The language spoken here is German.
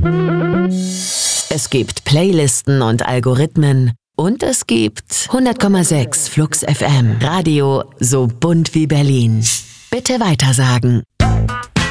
Es gibt Playlisten und Algorithmen und es gibt 100,6 Flux FM. Radio so bunt wie Berlin. Bitte weitersagen.